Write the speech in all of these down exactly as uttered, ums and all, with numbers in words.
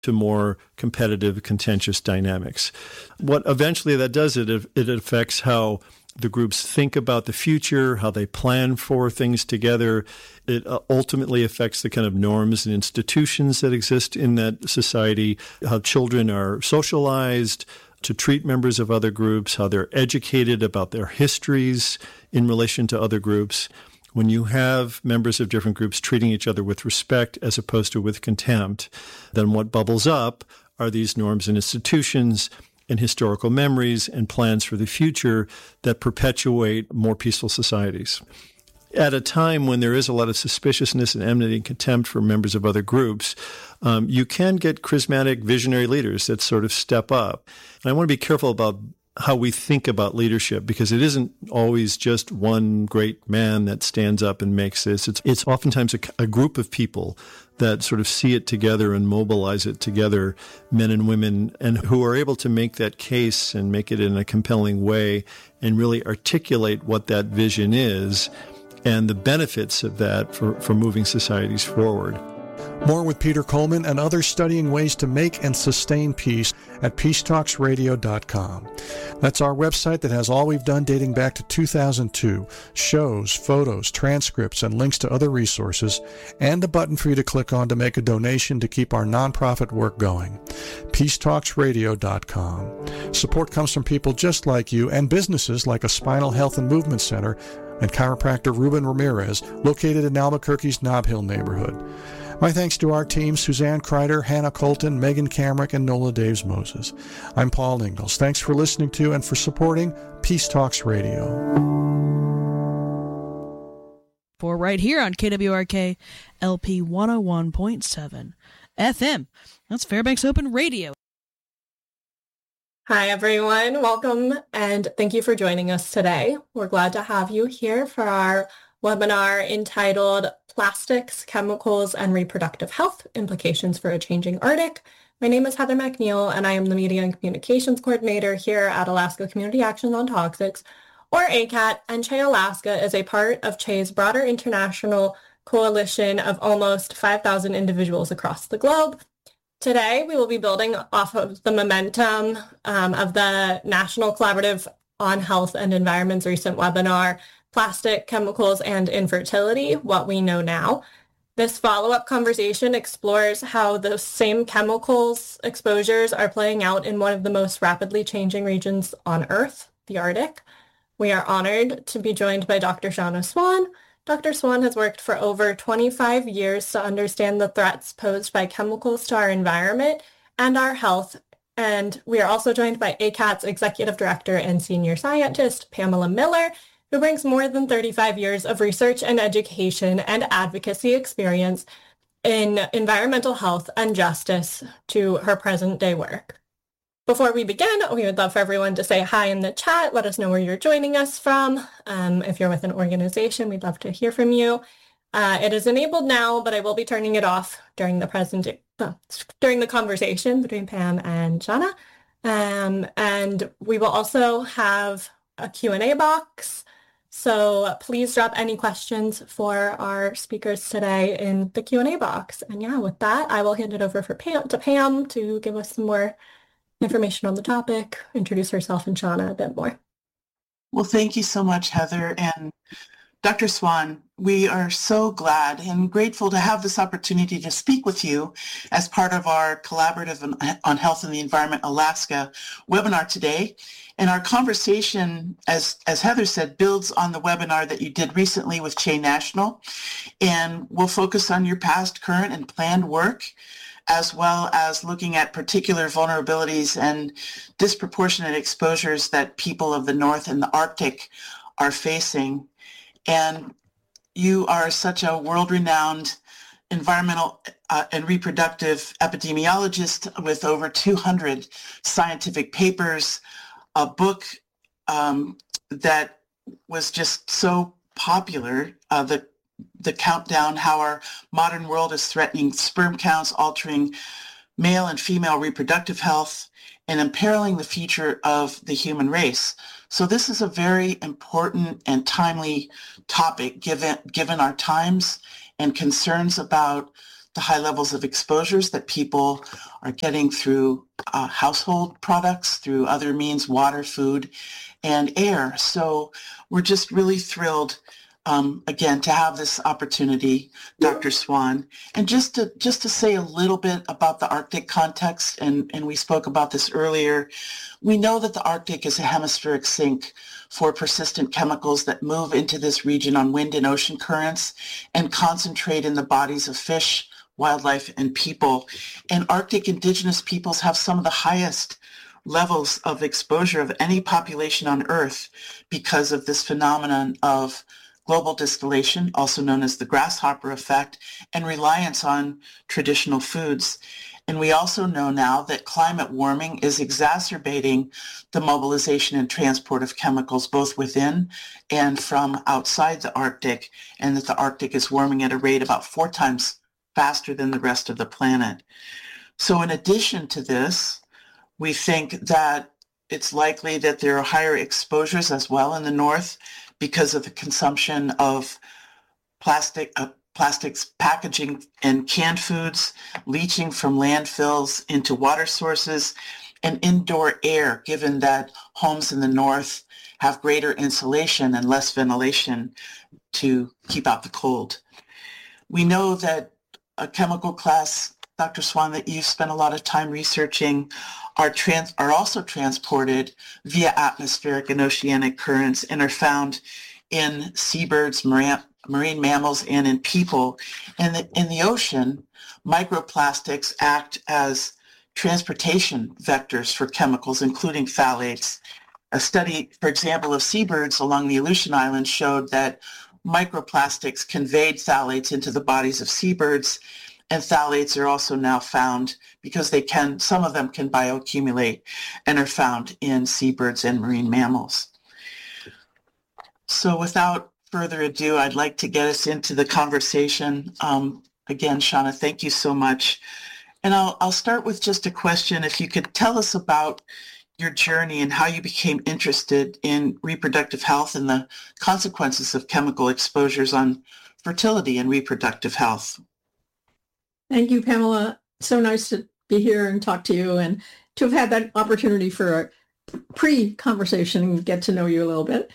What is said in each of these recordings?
to more competitive, contentious dynamics. What eventually that does, it it affects how the groups think about the future, how they plan for things together. It ultimately affects the kind of norms and institutions that exist in that society, how children are socialized to treat members of other groups, how they're educated about their histories in relation to other groups. When you have members of different groups treating each other with respect as opposed to with contempt, then what bubbles up are these norms and institutions and historical memories and plans for the future that perpetuate more peaceful societies. At a time when there is a lot of suspiciousness and enmity and contempt for members of other groups, um, you can get charismatic, visionary leaders that sort of step up. And I want to be careful about how we think about leadership, because it isn't always just one great man that stands up and makes this. It's it's oftentimes a, a group of people that sort of see it together and mobilize it together, men and women, and who are able to make that case and make it in a compelling way and really articulate what that vision is and the benefits of that for, for moving societies forward. More with Peter Coleman and others studying ways to make and sustain peace at peace talks radio dot com. That's our website that has all we've done dating back to two thousand two, shows, photos, transcripts, and links to other resources, and a button for you to click on to make a donation to keep our nonprofit work going. peace talks radio dot com. Support comes from people just like you and businesses like a Spinal Health and Movement Center and chiropractor Ruben Ramirez, located in Albuquerque's Nob Hill neighborhood. My thanks to our team, Suzanne Kreider, Hannah Colton, Megan Kamrick, and Nola Daves Moses. I'm Paul Ingalls. Thanks for listening to and for supporting Peace Talks Radio. For right here on K W R K L P one oh one point seven F M. That's Fairbanks Open Radio. Hi, everyone. Welcome, and thank you for joining us today. We're glad to have you here for our webinar entitled Plastics, Chemicals, and Reproductive Health, Implications for a Changing Arctic. My name is Heather McNeil, and I am the Media and Communications Coordinator here at Alaska Community Action on Toxics, or A C A T, and CHE Alaska is a part of CHE's broader international coalition of almost five thousand individuals across the globe. Today, we will be building off of the momentum um, of the National Collaborative on Health and Environment's recent webinar, Plastic, Chemicals, and Infertility, What We Know Now. This follow-up conversation explores how those same chemicals exposures are playing out in one of the most rapidly changing regions on Earth, the Arctic. We are honored to be joined by Doctor Shauna Swan. Doctor Swan has worked for over twenty-five years to understand the threats posed by chemicals to our environment and our health. And we are also joined by A C A T's Executive Director and Senior Scientist, Pamela Miller, who brings more than thirty-five years of research and education and advocacy experience in environmental health and justice to her present-day work. Before we begin, we would love for everyone to say hi in the chat. Let us know where you're joining us from. Um, if you're with an organization, we'd love to hear from you. Uh, it is enabled now, but I will be turning it off during the present uh, during the conversation between Pam and Shauna. Um, and we will also have a Q and A box. So please drop any questions for our speakers today in the Q and A box. And yeah, with that, I will hand it over for Pam, to Pam to give us some more information on the topic, introduce herself and Shauna a bit more. Well, thank you so much, Heather. And Doctor Swan, we are so glad and grateful to have this opportunity to speak with you as part of our Collaborative on Health and the Environment Alaska webinar today. And our conversation, as, as Heather said, builds on the webinar that you did recently with CHE National. And we'll focus on your past, current, and planned work, as well as looking at particular vulnerabilities and disproportionate exposures that people of the North and the Arctic are facing. And you are such a world-renowned environmental uh, and reproductive epidemiologist with over two hundred scientific papers, a book um, that was just so popular, uh, the the countdown, how our modern world is threatening sperm counts, altering male and female reproductive health, and imperiling the future of the human race. So this is a very important and timely topic given, given our times and concerns about the high levels of exposures that people are getting through uh, household products, through other means, water, food, and air. So we're just really thrilled, um, again, to have this opportunity, Doctor Swan. And just to just to say a little bit about the Arctic context, and, and we spoke about this earlier, we know that the Arctic is a hemispheric sink for persistent chemicals that move into this region on wind and ocean currents and concentrate in the bodies of fish, wildlife, and people. And Arctic indigenous peoples have some of the highest levels of exposure of any population on Earth because of this phenomenon of global distillation, also known as the grasshopper effect, and reliance on traditional foods. And we also know now that climate warming is exacerbating the mobilization and transport of chemicals both within and from outside the Arctic, and that the Arctic is warming at a rate about four times faster than the rest of the planet. So in addition to this, we think that it's likely that there are higher exposures as well in the north because of the consumption of plastic, uh, plastics packaging and canned foods, leaching from landfills into water sources, and indoor air, given that homes in the north have greater insulation and less ventilation to keep out the cold. We know that a chemical class, Doctor Swan, that you've spent a lot of time researching are, trans- are also transported via atmospheric and oceanic currents and are found in seabirds, marine, marine mammals, and in people. And the, in the ocean, microplastics act as transportation vectors for chemicals, including phthalates. A study, for example, of seabirds along the Aleutian Islands showed that microplastics conveyed phthalates into the bodies of seabirds, and phthalates are also now found because they can, some of them can bioaccumulate and are found in seabirds and marine mammals. So without further ado, I'd like to get us into the conversation. Um, again, Shauna, thank you so much. And I'll, I'll start with just a question. If you could tell us about your journey and how you became interested in reproductive health and the consequences of chemical exposures on fertility and reproductive health. Thank you, Pamela. So nice to be here and talk to you and to have had that opportunity for a pre-conversation and get to know you a little bit.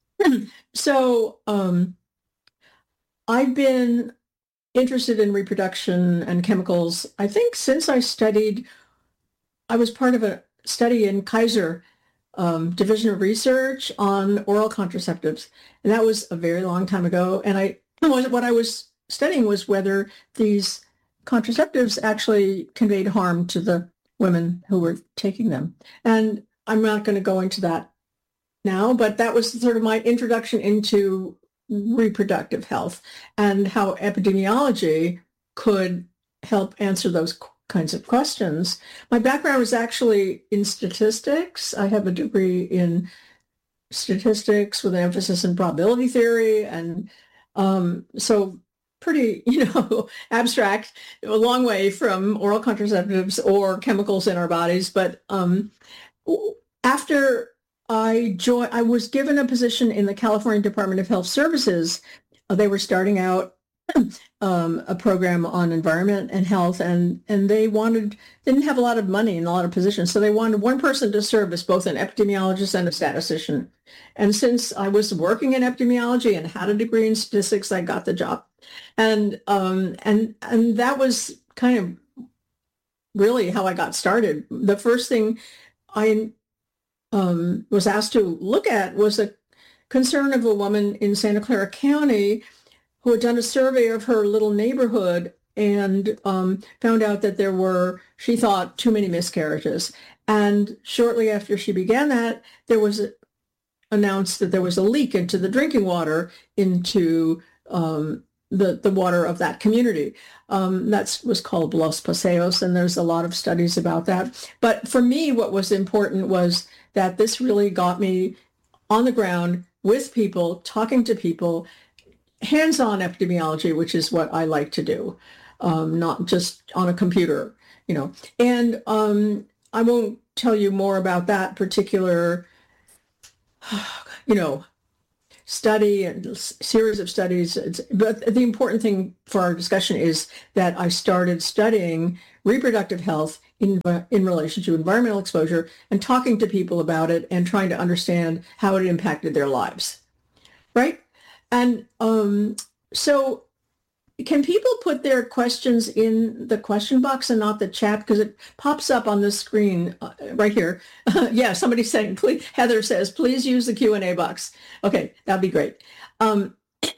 So um, I've been interested in reproduction and chemicals, I think, since I studied, I was part of a study in Kaiser um, Division of Research on oral contraceptives. And that was a very long time ago. And I what I was studying was whether these contraceptives actually conveyed harm to the women who were taking them. And I'm not going to go into that now, but that was sort of my introduction into reproductive health and how epidemiology could help answer those kinds of questions. My background was actually in statistics. I have a degree in statistics with an emphasis in probability theory. And um, so pretty, you know, abstract, a long way from oral contraceptives or chemicals in our bodies. But um, after I joined, I was given a position in the California Department of Health Services. They were starting out um, a program on environment and health, and and they wanted didn't have a lot of money and a lot of positions, so they wanted one person to serve as both an epidemiologist and a statistician. And since I was working in epidemiology and had a degree in statistics, I got the job, and um, and and that was kind of really how I got started. The first thing I um, was asked to look at was a concern of a woman in Santa Clara County who had done a survey of her little neighborhood and um, found out that there were, she thought, too many miscarriages. And shortly after she began that, there was a, announced that there was a leak into the drinking water into um, the, the water of that community. Um, that was called Los Paseos, and there's a lot of studies about that. But for me, what was important was that this really got me on the ground with people, talking to people, hands-on epidemiology, which is what I like to do, um, not just on a computer, you know. And um, I won't tell you more about that particular, you know, study and series of studies. It's, but the important thing for our discussion is that I started studying reproductive health in, in relation to environmental exposure and talking to people about it and trying to understand how it impacted their lives, right? And um, so can people put their questions in the question box and not the chat? Because it pops up on the screen uh, right here. Uh, yeah, somebody's saying, please, Heather says, please use the Q and A box. Okay, that'd be great. Um,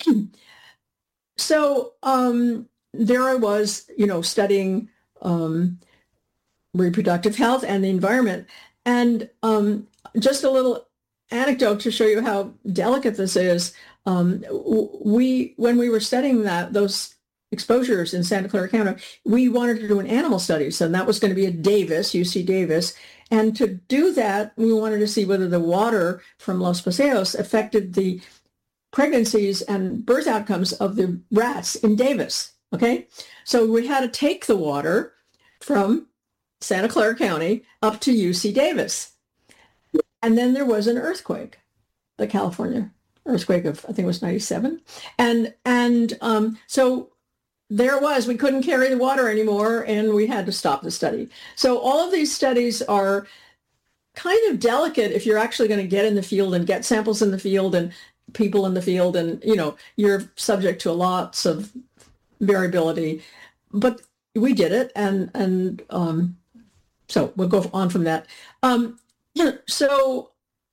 so um, there I was, you know, studying um, reproductive health and the environment. And um, just a little anecdote to show you how delicate this is. Um, we, when we were studying that, those exposures in Santa Clara County, we wanted to do an animal study. So that was going to be at Davis, U C Davis. And to do that, we wanted to see whether the water from Los Paseos affected the pregnancies and birth outcomes of the rats in Davis. Okay. So we had to take the water from Santa Clara County up to U C Davis. And then there was an earthquake, the California earthquake of, I think it was ninety-seven. And, and um, so there it was, we couldn't carry the water anymore and we had to stop the study. So all of these studies are kind of delicate if you're actually going to get in the field and get samples in the field and people in the field, and, you know, you're subject to lots of variability, but we did it. And, and um, so we'll go on from that. Um, so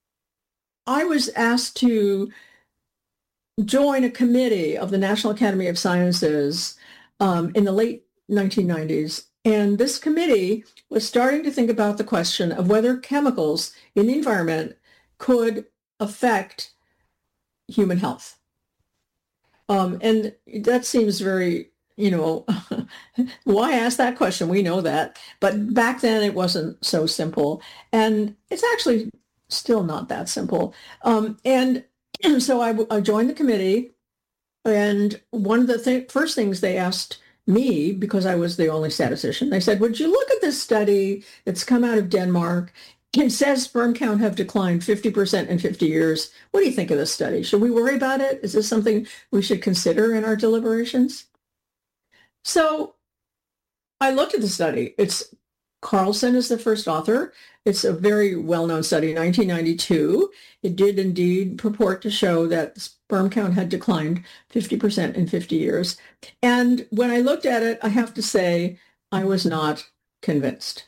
I was asked to join a committee of the National Academy of Sciences um, in the late nineteen nineties. And this committee was starting to think about the question of whether chemicals in the environment could affect human health. Um, and that seems very, you know, why ask that question? We know that. But back then it wasn't so simple. And it's actually still not that simple. Um, and so I, I joined the committee, and one of the th- first things they asked me, because I was the only statistician, they said, would you look at this study that's come out of Denmark? It says sperm count have declined fifty percent in fifty years. What do you think of this study? Should we worry about it? Is this something we should consider in our deliberations? So I looked at the study. It's Carlson is the first author. It's a very well-known study, nineteen ninety-two. It did indeed purport to show that sperm count had declined fifty percent in fifty years. And when I looked at it, I have to say, I was not convinced.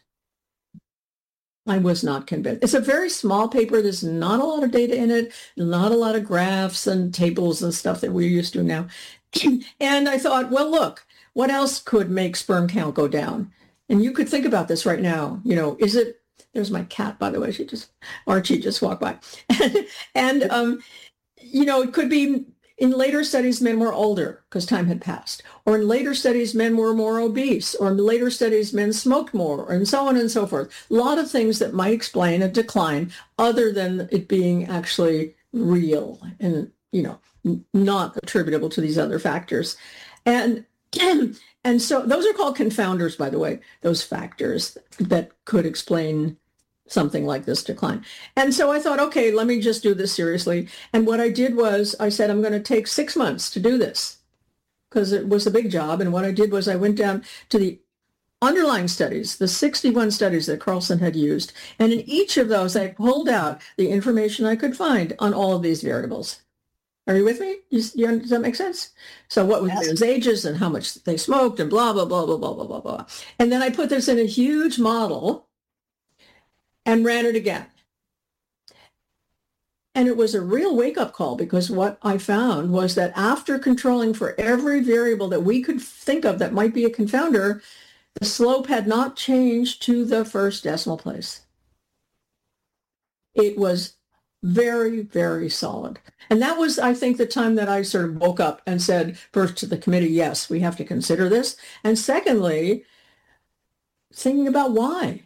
I was not convinced. It's a very small paper. There's not a lot of data in it, not a lot of graphs and tables and stuff that we're used to now. And I thought, well, look, what else could make sperm count go down? And you could think about this right now. You know, is it, there's my cat, by the way, she just, Archie just walked by. and, um, you know, it could be in later studies, men were older because time had passed. Or in later studies, men were more obese. Or in later studies, men smoked more, and so on and so forth. A lot of things that might explain a decline other than it being actually real and, you know, n- not attributable to these other factors. And And so those are called confounders, by the way, those factors that could explain something like this decline. And so I thought, okay, let me just do this seriously. And what I did was I said, I'm going to take six months to do this because it was a big job. And what I did was I went down to the underlying studies, the sixty-one studies that Carlson had used. And in each of those, I pulled out the information I could find on all of these variables. Are you with me? You, you, does that make sense? So what was yes. Men's ages and how much they smoked and blah, blah, blah, blah, blah, blah, blah, blah. And then I put this in a huge model and ran it again. And it was a real wake-up call because what I found was that after controlling for every variable that we could think of that might be a confounder, the slope had not changed to the first decimal place. It was very, very solid. And that was, I think, the time that I sort of woke up and said, first to the committee, yes, we have to consider this. And secondly, thinking about why.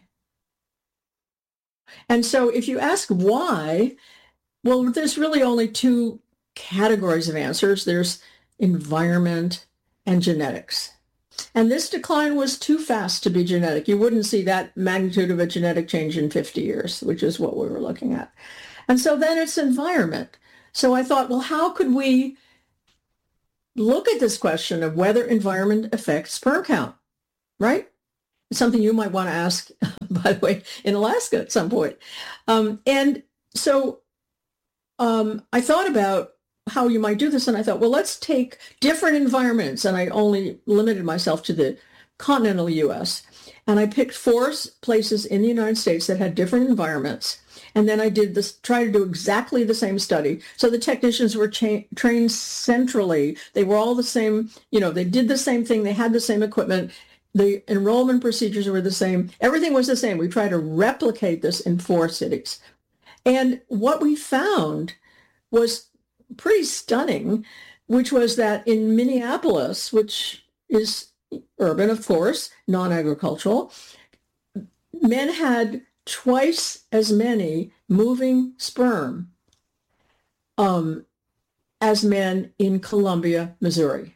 And so if you ask why, well, there's really only two categories of answers. There's environment and genetics. And this decline was too fast to be genetic. You wouldn't see that magnitude of a genetic change in fifty years, which is what we were looking at. And so then it's environment. So I thought, well, how could we look at this question of whether environment affects sperm count, right? It's something you might want to ask, by the way, in Alaska at some point. Um, and so um, I thought about how you might do this, and I thought, well, let's take different environments, and I only limited myself to the continental U S, and I picked four places in the United States that had different environments. And then I did this, try to do exactly the same study. So the technicians were cha- trained centrally. They were all the same, you know, they did the same thing. They had the same equipment. The enrollment procedures were the same. Everything was the same. We tried to replicate this in four cities. And what we found was pretty stunning, which was that in Minneapolis, which is urban, of course, non-agricultural, men had twice as many moving sperm um, as men in Columbia, Missouri.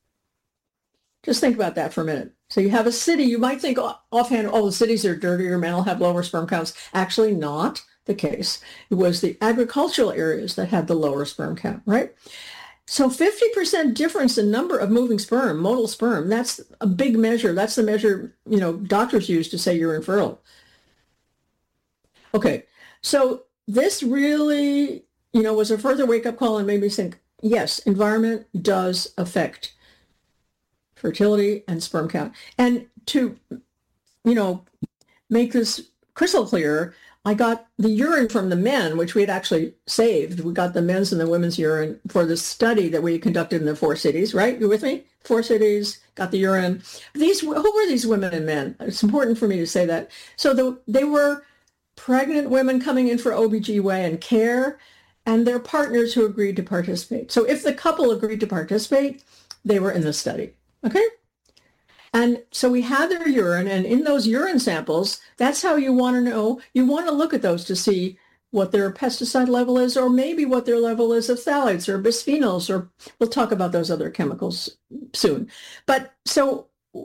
Just think about that for a minute. So you have a city, you might think offhand, oh, the cities are dirtier, men will have lower sperm counts. Actually not the case. It was the agricultural areas that had the lower sperm count, right? So fifty percent difference in number of moving sperm, motile sperm, that's a big measure. That's the measure, you know, doctors use to say you're infertile. Okay, so this really, you know, was a further wake-up call and made me think, yes, environment does affect fertility and sperm count. And to, you know, make this crystal clear, I got the urine from the men, which we had actually saved. We got the men's and the women's urine for the study that we conducted in the four cities, right? You with me? Four cities, got the urine. These, who were these women and men? It's important for me to say that. So the, they were pregnant women coming in for O B G Y N care and their partners who agreed to participate. So if the couple agreed to participate, they were in the study, okay? And so we had their urine, and in those urine samples, that's how you want to know, you want to look at those to see what their pesticide level is, or maybe what their level is of phthalates or bisphenols, or we'll talk about those other chemicals soon. But so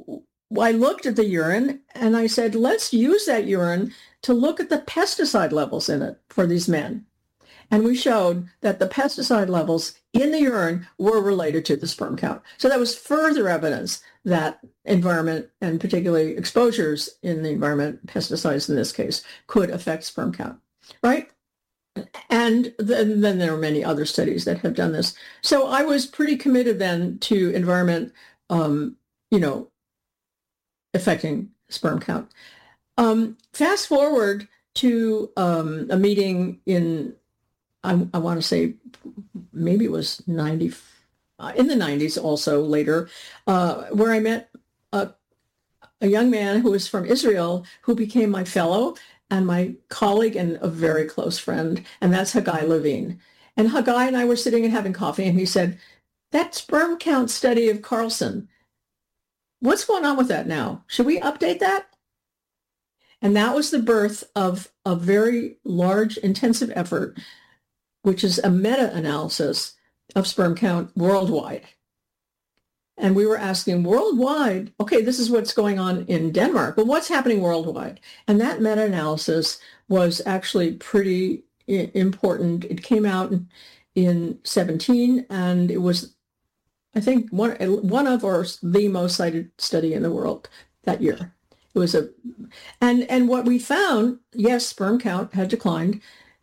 I looked at the urine and I said, let's use that urine to look at the pesticide levels in it for these men. And we showed that the pesticide levels in the urine were related to the sperm count. So that was further evidence that environment, and particularly exposures in the environment, pesticides in this case, could affect sperm count, right? And then, then there are many other studies that have done this. So I was pretty committed then to environment, um, you know, affecting sperm count. Um, fast forward to um, a meeting in, I, I want to say, maybe it was ninety, uh, in the nineties also later, uh, where I met a, a young man who was from Israel who became my fellow and my colleague and a very close friend, and that's Haggai Levine. And Haggai and I were sitting and having coffee, and he said, that sperm count study of Carlson, what's going on with that now? Should we update that? And that was the birth of a very large, intensive effort, which is a meta-analysis of sperm count worldwide. And we were asking worldwide, okay, this is what's going on in Denmark, but what's happening worldwide? And that meta-analysis was actually pretty I- important. It came out in, in seventeen, and it was, I think, one, one of or the most cited study in the world that year. It was a, and, and what we found, yes, sperm count had declined.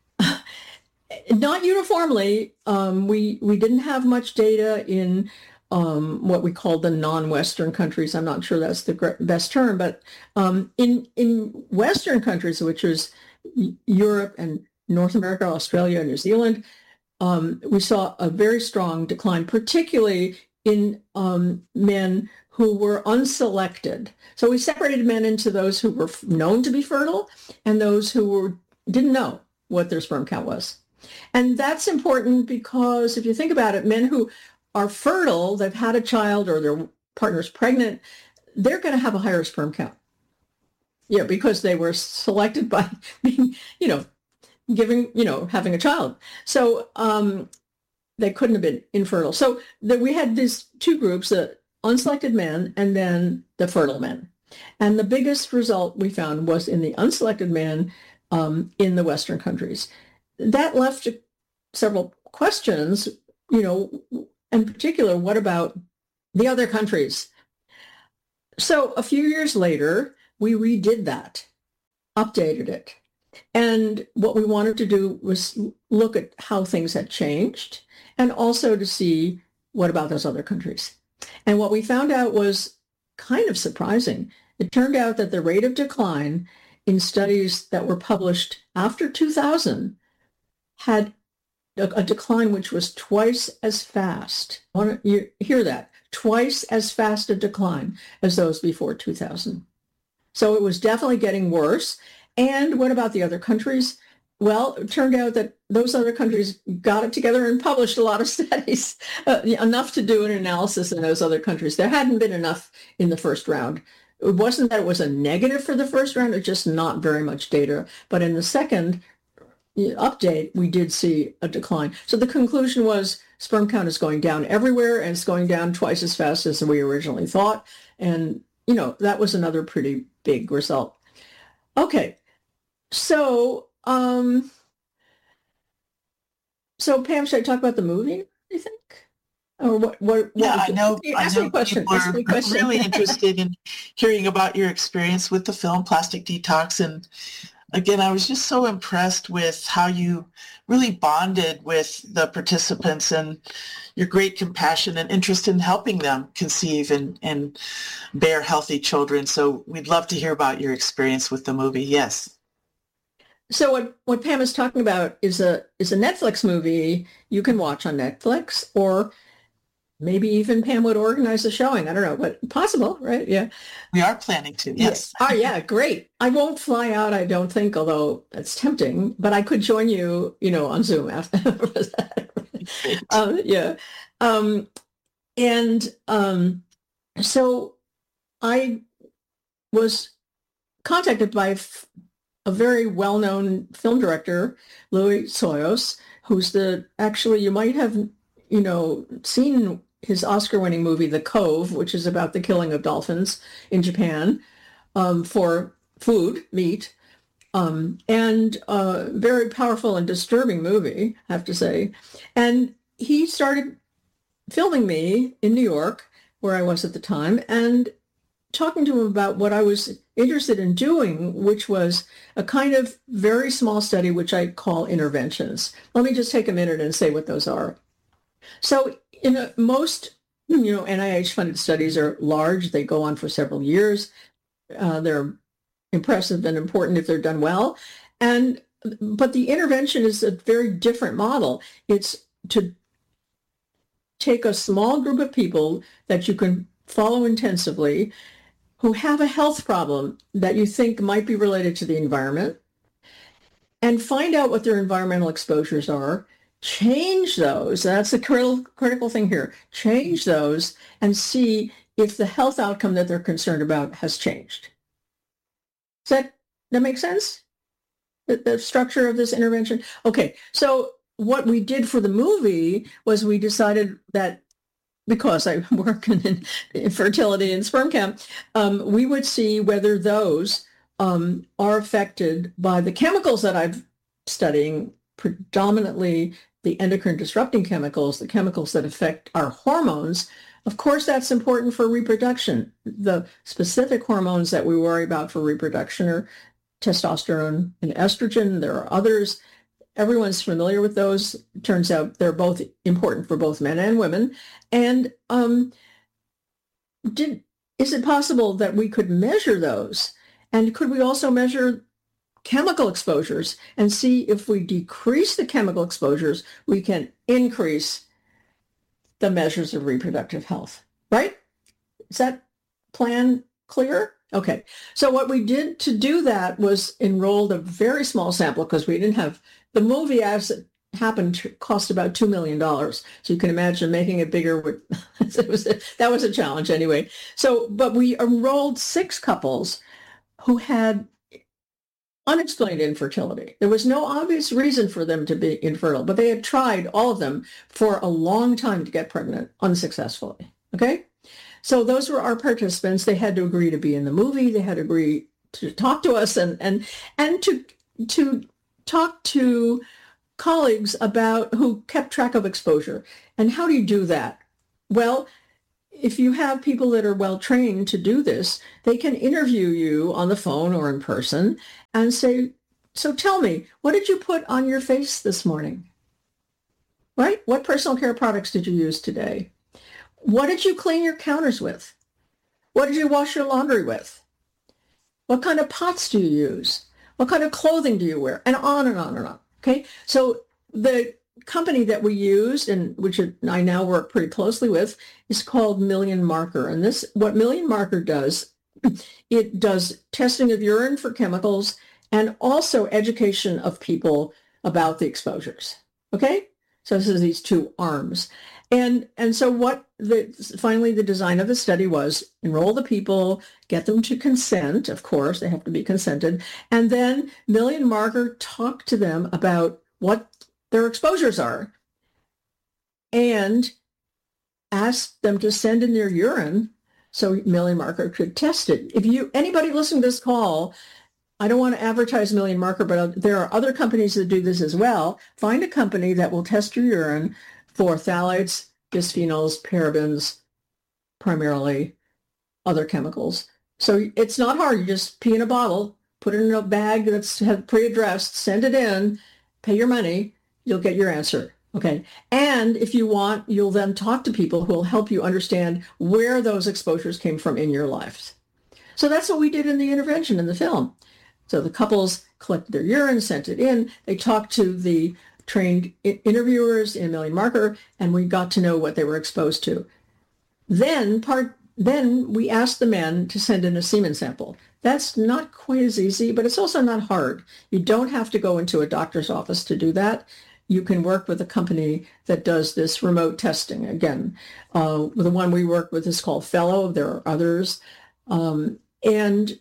Not uniformly. Um, we we didn't have much data in um, what we call the non-Western countries. I'm not sure that's the best term, but um, in in Western countries, which is Europe and North America, Australia, and New Zealand, um, we saw a very strong decline, particularly in um, men who were unselected. So we separated men into those who were known to be fertile and those who were didn't know what their sperm count was. And that's important because if you think about it, men who are fertile, they've had a child or their partner's pregnant, they're going to have a higher sperm count. Yeah, because they were selected by being, you know, giving, you know, having a child. So um, they couldn't have been infertile. So that we had these two groups, the unselected men and then the fertile men. And the biggest result we found was in the unselected men um, in the Western countries. That left several questions, you know, in particular, what about the other countries? So a few years later, we redid that, updated it. And what we wanted to do was look at how things had changed and also to see what about those other countries. And what we found out was kind of surprising. It turned out that the rate of decline in studies that were published after two thousand had a, a decline which was twice as fast. I want you hear that? Twice as fast a decline as those before two thousand. So it was definitely getting worse. And what about the other countries? Well, it turned out that those other countries got it together and published a lot of studies, uh, enough to do an analysis in those other countries. There hadn't been enough in the first round. It wasn't that it was a negative for the first round, it's just not very much data. But in the second update, we did see a decline. So the conclusion was sperm count is going down everywhere, and it's going down twice as fast as we originally thought. And, you know, that was another pretty big result. Okay. So, um, so Pam, should I talk about the movie, do you think? Or what, what, what yeah, I know, you, I ask know me a question. people Ask me a are question. really interested in hearing about your experience with the film Plastic Detox. And again, I was just so impressed with how you really bonded with the participants and your great compassion and interest in helping them conceive and, and bear healthy children. So we'd love to hear about your experience with the movie. Yes. So what, what Pam is talking about is a is a Netflix movie you can watch on Netflix, or maybe even Pam would organize a showing. I don't know, but possible, right? Yeah. We are planning to, yes. Yeah. Oh, yeah, great. I won't fly out, I don't think, although that's tempting, but I could join you, you know, on Zoom after that. um, yeah. Um, and um, so I was contacted by f- a very well-known film director, Louis Soyos, who's the, actually, you might have, you know, seen his Oscar-winning movie, The Cove, which is about the killing of dolphins in Japan um, for food, meat, um, and a very powerful and disturbing movie, I have to say. And he started filming me in New York, where I was at the time, and talking to him about what I was interested in doing, which was a kind of very small study, which I call interventions. Let me just take a minute and say what those are. So in a, most, you know, N I H-funded studies are large. They go on for several years. Uh, they're impressive and important if they're done well. And but the intervention is a very different model. It's to take a small group of people that you can follow intensively who have a health problem that you think might be related to the environment, and find out what their environmental exposures are, change those, that's the critical, critical thing here, change those and see if the health outcome that they're concerned about has changed. Does that, that make sense? The, the structure of this intervention? Okay, so what we did for the movie was we decided that, because I work in, in fertility and sperm count, um, we would see whether those um, are affected by the chemicals that I'm studying, predominantly the endocrine disrupting chemicals, the chemicals that affect our hormones. Of course, that's important for reproduction. The specific hormones that we worry about for reproduction are testosterone and estrogen. There are others. Everyone's familiar with those. It turns out they're both important for both men and women. And um, did is it possible that we could measure those? And could we also measure chemical exposures and see if we decrease the chemical exposures, we can increase the measures of reproductive health, right? Is that plan clear? Okay. So what we did to do that was enrolled a very small sample, because we didn't have, the movie as it happened cost about two million dollars. So you can imagine making it bigger would, it was a, that was a challenge anyway. So, but we enrolled six couples who had unexplained infertility. There was no obvious reason for them to be infertile, but they had tried, all of them, for a long time to get pregnant unsuccessfully. Okay? So those were our participants. They had to agree to be in the movie. They had to agree to talk to us and and and to to talk to colleagues about who kept track of exposure. And how do you do that? Well, if you have people that are well trained to do this, they can interview you on the phone or in person and say, so tell me, what did you put on your face this morning? Right? What personal care products did you use today? What did you clean your counters with? What did you wash your laundry with? What kind of pots do you use? What kind of clothing do you wear? And on and on and on. Okay. So the company that we used, and which I now work pretty closely with, is called Million Marker. And this, what Million Marker does, it does testing of urine for chemicals and also education of people about the exposures. Okay. So this is these two arms. And, and so what the, finally the design of the study was enroll the people, get them to consent, of course, they have to be consented, and then Million Marker talk to them about what their exposures are and ask them to send in their urine so Million Marker could test it. If you, anybody listening to this call, I don't want to advertise Million Marker, but there are other companies that do this as well. Find a company that will test your urine for phthalates, bisphenols, parabens, primarily other chemicals. So it's not hard. You just pee in a bottle, put it in a bag that's pre-addressed, send it in, pay your money, you'll get your answer. Okay. And if you want, you'll then talk to people who will help you understand where those exposures came from in your lives. So that's what we did in the intervention in the film. So the couples collected their urine, sent it in, they talked to the trained interviewers in Million Marker, and we got to know what they were exposed to. Then part, then we asked the men to send in a semen sample. That's not quite as easy, but it's also not hard. You don't have to go into a doctor's office to do that. You can work with a company that does this remote testing. Again, uh, the one we work with is called Fellow. There are others. Um, and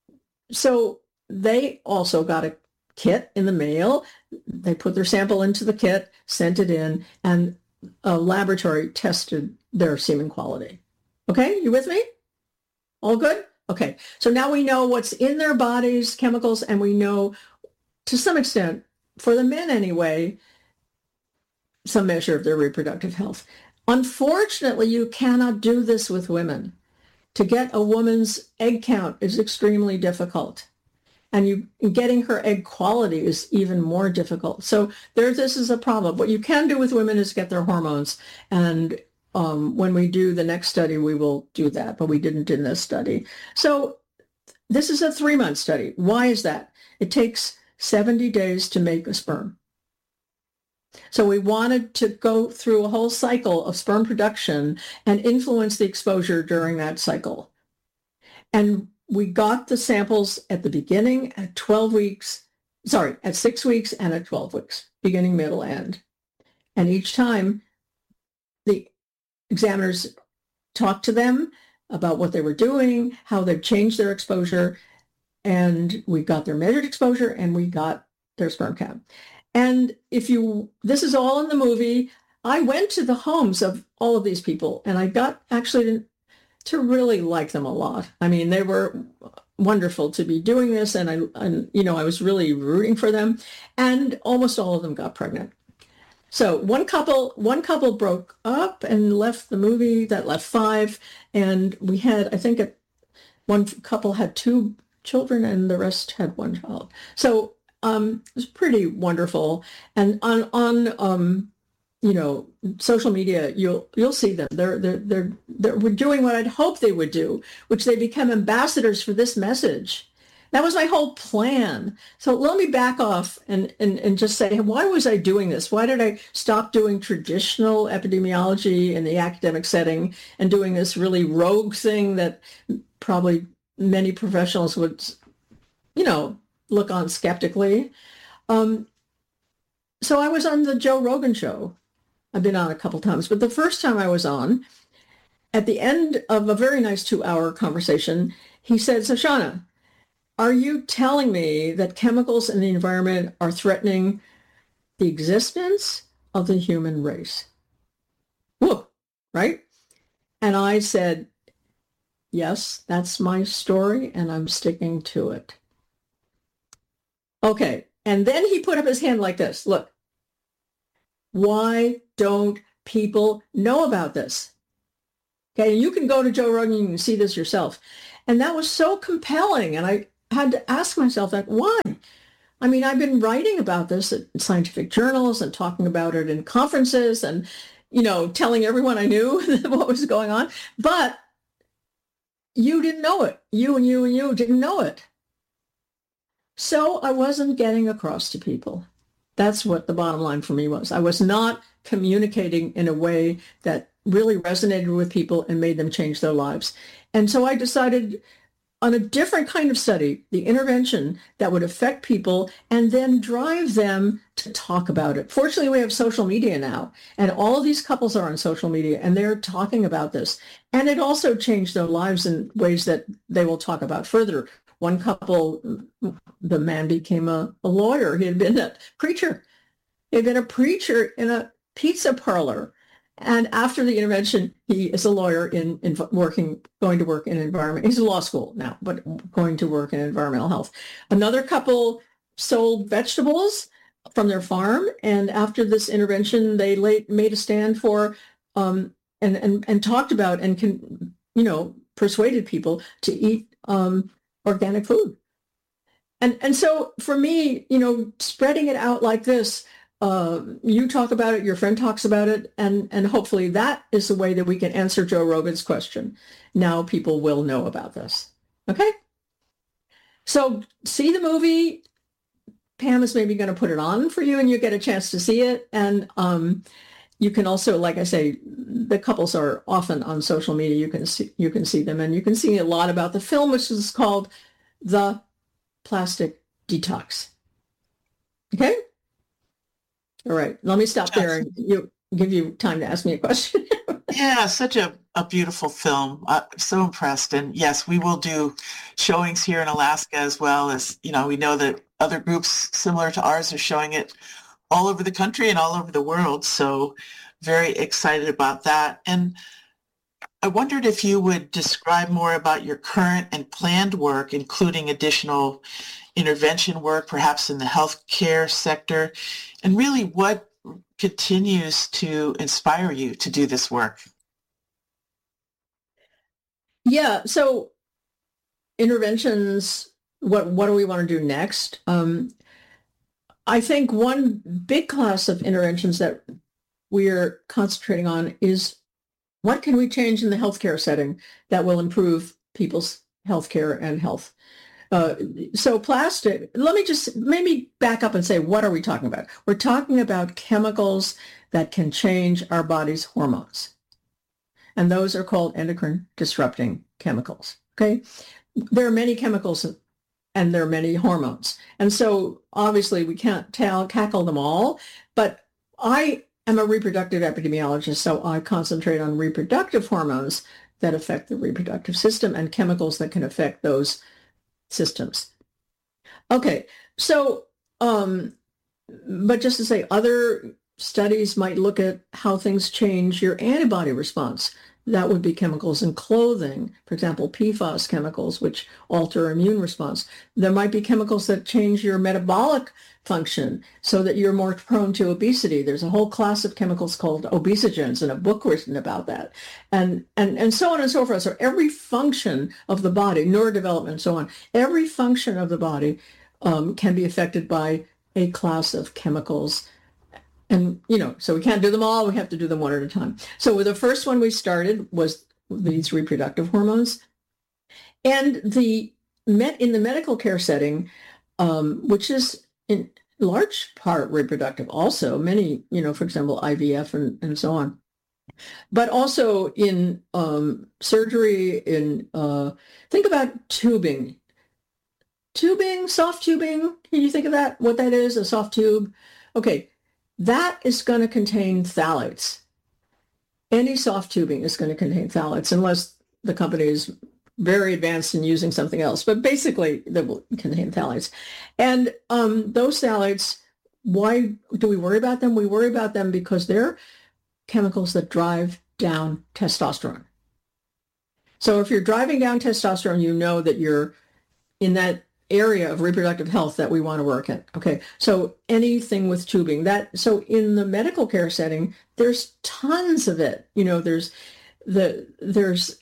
so they also got a kit in the mail. They put their sample into the kit, sent it in, and a laboratory tested their semen quality. Okay, you with me? All good? Okay, so now we know what's in their bodies, chemicals, and we know, to some extent, for the men anyway, some measure of their reproductive health. Unfortunately, you cannot do this with women. To get a woman's egg count is extremely difficult. And you getting her egg quality is even more difficult. So there, this is a problem. What you can do with women is get their hormones. And um, when we do the next study, we will do that, but we didn't in this study. So this is a three-month study. Why is that? It takes seventy days to make a sperm. So we wanted to go through a whole cycle of sperm production and influence the exposure during that cycle. And we got the samples at the beginning at twelve weeks, sorry, at six weeks and at twelve weeks, beginning, middle, end. And each time the examiners talked to them about what they were doing, how they've changed their exposure, and we got their measured exposure and we got their sperm count. And if you, this is all in the movie. I went to the homes of all of these people and I got actually to, to really like them a lot. I mean, they were wonderful to be doing this, and I, and, you know, I was really rooting for them, and almost all of them got pregnant. So one couple, one couple broke up and left the movie. That left five, and we had, I think, a, one couple had two children, and the rest had one child. So um, it was pretty wonderful. And on on um, you know, social media, you'll you'll see them. They're they're they're they're doing what I'd hoped they would do, which they become ambassadors for this message. That was my whole plan. So let me back off and, and, and just say, why was I doing this? Why did I stop doing traditional epidemiology in the academic setting and doing this really rogue thing that probably many professionals would, you know, look on skeptically? Um, so I was on the Joe Rogan show. I've been on a couple times, but the first time I was on, at the end of a very nice two-hour conversation, he said, so Shauna, are you telling me that chemicals in the environment are threatening the existence of the human race? Whoa, right? And I said, yes, that's my story, and I'm sticking to it. Okay, and then he put up his hand like this. Look, Why don't people know about this? Okay, and you can go to Joe Rogan, you can see this yourself. And that was so compelling. And I had to ask myself, like, why? I mean, I've been writing about this in scientific journals and talking about it in conferences and, you know, telling everyone I knew what was going on. But you didn't know it. You and you and you didn't know it. So I wasn't getting across to people. That's what the bottom line for me was. I was not communicating in a way that really resonated with people and made them change their lives. And so I decided on a different kind of study, the intervention that would affect people and then drive them to talk about it. Fortunately, we have social media now, and all of these couples are on social media, and they're talking about this. And it also changed their lives in ways that they will talk about further. One couple, the man became a, a lawyer. He had been a preacher. He had been a preacher in a pizza parlor. And after the intervention, he is a lawyer in, in working, going to work in environment. He's in law school now, but going to work in environmental health. Another couple sold vegetables from their farm. And after this intervention, they laid, made a stand for um, and, and, and talked about and can, you know, persuaded people to eat um, organic food. And, and so for me, you know, spreading it out like this, Uh, you talk about it, your friend talks about it, and, and hopefully that is the way that we can answer Joe Rogan's question. Now people will know about this. Okay? So see the movie. Pam is maybe going to put it on for you and you get a chance to see it. And um, you can also, like I say, the couples are often on social media. You can see, you can see them, and you can see a lot about the film, which is called The Plastic Detox. Okay? All right, let me stop there and you, give you time to ask me a question. Yeah, such a, a beautiful film. Uh, so impressed. And yes, we will do showings here in Alaska as well as, you know, we know that other groups similar to ours are showing it all over the country and all over the world. So very excited about that. And I wondered if you would describe more about your current and planned work, including additional intervention work, perhaps in the healthcare sector, and really what continues to inspire you to do this work. Yeah, so interventions, what, what do we want to do next? Um, I think one big class of interventions that we're concentrating on is what can we change in the healthcare setting that will improve people's healthcare and health? Uh, so plastic, let me just maybe back up and say, what are we talking about? We're talking about chemicals that can change our body's hormones. And those are called endocrine disrupting chemicals, okay? There are many chemicals and there are many hormones. And so obviously we can't tell, tackle them all, but I am a reproductive epidemiologist, so I concentrate on reproductive hormones that affect the reproductive system and chemicals that can affect those systems. Okay, so, um, but just to say, other studies might look at how things change your antibody response. That would be chemicals in clothing, for example, P FAS chemicals, which alter immune response. There might be chemicals that change your metabolic function so that you're more prone to obesity. There's a whole class of chemicals called obesogens and a book written about that. And, and, and so on and so forth. So every function of the body, neurodevelopment and so on, every function of the body um, can be affected by a class of chemicals. And, you know, so we can't do them all. We have to do them one at a time. So the first one we started was these reproductive hormones. And the met in the medical care setting, um, which is in large part reproductive also, many, you know, for example, I V F and, and so on. But also in um, surgery, in, uh, think about tubing. Tubing, soft tubing, can you think of that? What that is, a soft tube? Okay. That is going to contain phthalates. Any soft tubing is going to contain phthalates unless the company is very advanced in using something else. But basically, they will contain phthalates. And um, those phthalates, why do we worry about them? We worry about them because they're chemicals that drive down testosterone. So if you're driving down testosterone, you know that you're in that area of reproductive health that we want to work in. Okay, so anything with tubing, that, so in the medical care setting, there's tons of it. You know, there's the, there's,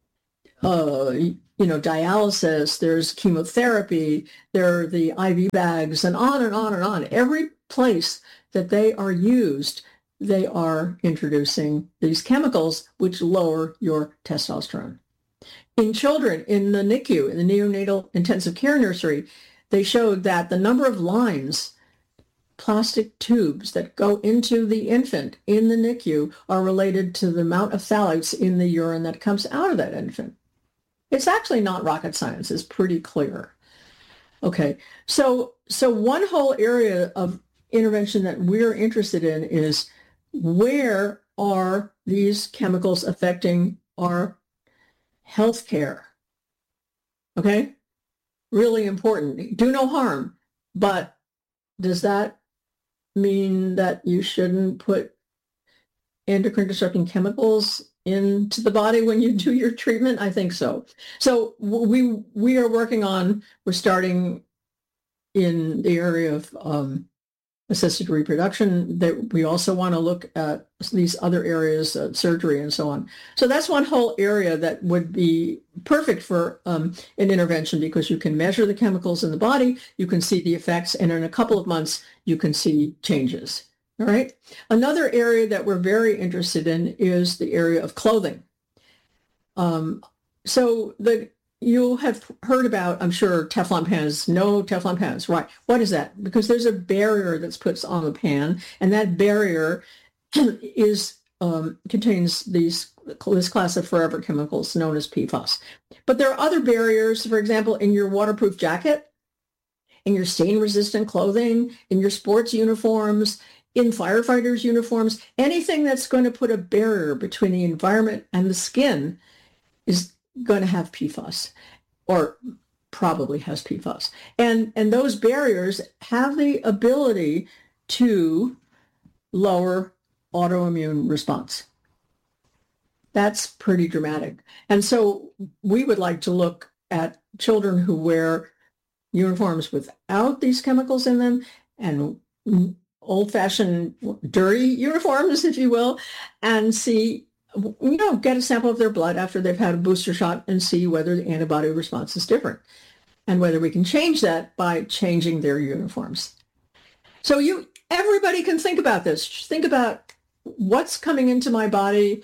uh, you know, dialysis, there's chemotherapy, there are the I V bags, and on and on and on. Every place that they are used, they are introducing these chemicals which lower your testosterone. In children, in the N I C U, in the neonatal intensive care nursery, they showed that the number of lines, plastic tubes that go into the infant in the N I C U are related to the amount of phthalates in the urine that comes out of that infant. It's actually not rocket science. It's pretty clear. Okay, so so one whole area of intervention that we're interested in is where are these chemicals affecting our healthcare? Okay, really important. Do no harm, but does that mean that you shouldn't put endocrine disrupting chemicals into the body when you do your treatment? I think so. So we we are working on, we're starting in the area of um, assisted reproduction, that we also want to look at these other areas, uh, surgery and so on. So that's one whole area that would be perfect for um, an intervention, because you can measure the chemicals in the body, you can see the effects, and in a couple of months, you can see changes. All right. Another area that we're very interested in is the area of clothing. Um, so the you'll have heard about, I'm sure, Teflon pans. No Teflon pans. Right. What is that? Because there's a barrier that's put on the pan, and that barrier is um, contains these this class of forever chemicals known as P FAS. But there are other barriers, for example, in your waterproof jacket, in your stain-resistant clothing, in your sports uniforms, in firefighters' uniforms. Anything that's going to put a barrier between the environment and the skin is going to have P FAS, or probably has P FAS. And, and those barriers have the ability to lower autoimmune response. That's pretty dramatic. And so we would like to look at children who wear uniforms without these chemicals in them, and old-fashioned dirty uniforms, if you will, and see, you know, get a sample of their blood after they've had a booster shot and see whether the antibody response is different, and whether we can change that by changing their uniforms. So you, everybody can think about this. Just think about what's coming into my body,